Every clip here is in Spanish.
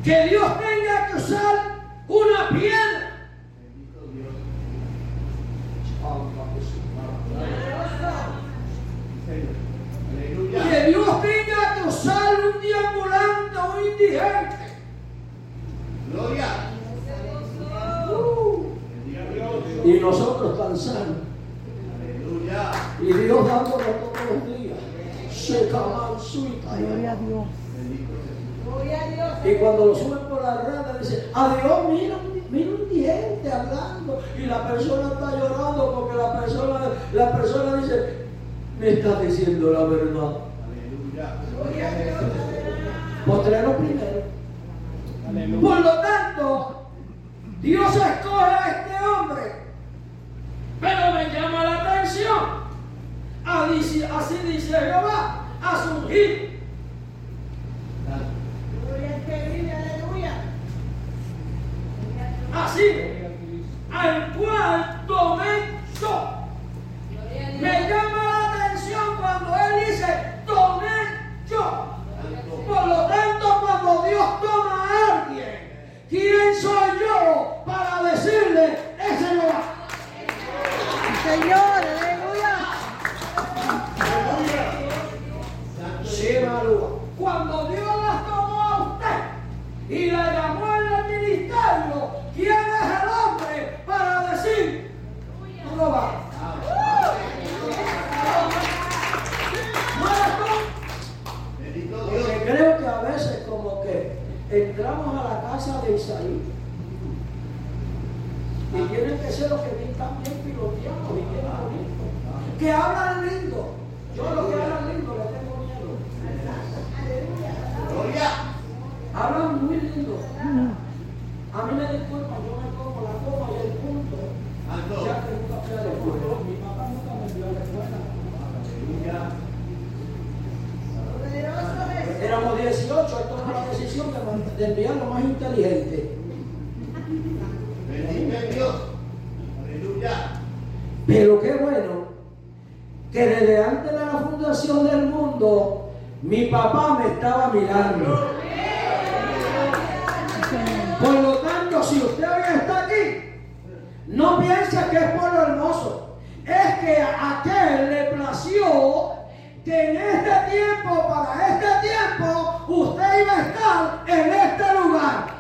que Dios tenga que usar una piedra. Que Dios tenga que usar un deambulante, un indigente. Gloria. Y nosotros tan sanos. Aleluya. Y Dios dándolo todos los días. Se caman suita. Gloria a Dios. Gloria a Dios. Y cuando lo suben por la red, dice, adiós, mira un indigente hablando. Y la persona está llorando porque la persona dice, me estás diciendo la verdad. Aleluya. Gloria a Dios. Postrero primero. Aleluya. Por lo tanto, Dios escoge a este hombre. Pero me llama la atención. Así dice Jehová, a su ungido. Gloria al que vive, aleluya. Así, al cual tomé yo. Me llama la atención cuando él dice, tomé yo. Por lo tanto, cuando Dios toma a alguien, ¿quién soy yo para decirle, ese no va? Señor, aleluya. Sí, Malúa. Cuando Dios las tomó a usted y la llamó al ministerio, ¿quién es el hombre para decir, tú no vas? No eres tú. Bendito Porque Dios. creo que a veces como que entramos a la casa de Isaí y tienen que ser los que están bien piloteados y bien bonitos, que hablan lindo. Yo a los que hablan lindo les tengo miedo. Gloria. Hablan muy lindo. A mí me disculpan, yo me como la coma y el punto. Alto. Ya que nunca fui a la escuela. Mi papá nunca me envió a la escuela. Aleluya. Poderoso Jesús. Éramos 18, él tomó la decisión de enviar lo más inteligente. Bendito es Dios. Aleluya. Pero qué bueno que desde antes de la fundación del mundo mi papá me estaba mirando. Por lo tanto, si usted hoy está aquí, no piense que es por lo hermoso. Es que a aquel le plació que en este tiempo, para este tiempo, usted iba a estar en este lugar.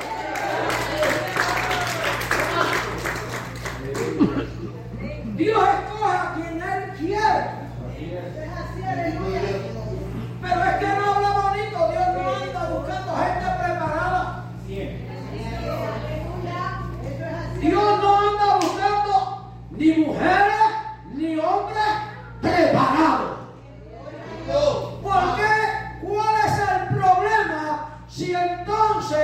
Dios escoge a quien Él quiere. Es así, aleluya. Pero es que no habla bonito. Dios no anda buscando gente preparada. Aleluya. Eso es así. Dios no anda buscando ni mujeres ni hombres preparados. ¿Por qué? ¿Cuál es el problema? Si entonces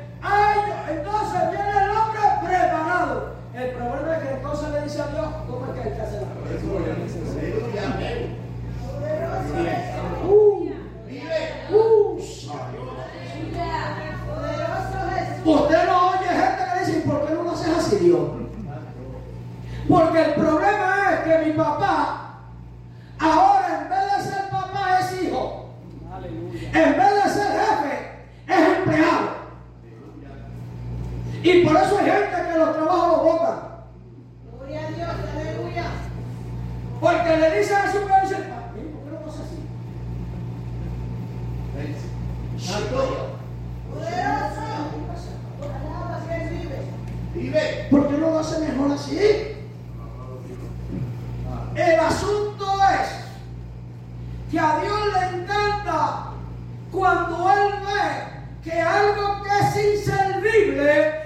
viene el hombre preparado. El problema es que entonces le dice a Dios, ¿cómo es que hay que hacer las cosas? Aleluya. Amén. Poderoso Jesús. Vive. Poderoso Jesús. Usted no oye gente que dice, ¿por qué no lo haces así, Dios? Porque el problema es que mi papá, ahora en vez de ser papá es hijo. En vez de ser jefe, es empleado. Y por eso hay gente que los trabajos los botan. Gloria a Dios, aleluya. Porque le dicen a su padre, ¿por qué no lo haces así? Santo. Poderoso. Alaba que Él vive. Vive. ¿Por qué no lo hace mejor así? El asunto es que a Dios le encanta cuando Él ve que algo que es inservible